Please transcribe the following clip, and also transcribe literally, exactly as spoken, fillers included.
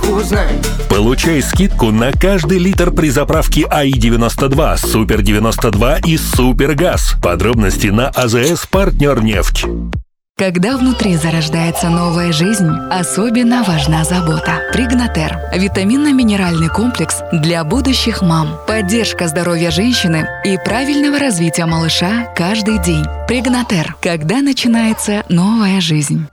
узнай. Получай скидку на каждый литр при заправке АИ девяносто два, Супер девяносто два и Супер Газ. Подробности на АЗС «Партнернефть». Когда внутри зарождается новая жизнь, особенно важна забота. Пригнатер – витаминно-минеральный комплекс для будущих мам. Поддержка здоровья женщины и правильного развития малыша каждый день. Пригнатер – когда начинается новая жизнь.